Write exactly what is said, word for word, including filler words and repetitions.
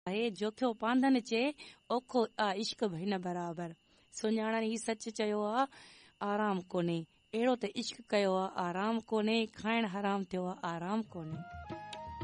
आहे जोखियो पांधन चे ओखो आ इश्क भेण बराबर। सुञाणनि ही सच चयो आ आराम कोन्हे, अहिड़ो त इश्क कयो आ आराम कोन्हे, खाइण हराम थियो आ आराम कोन्हे।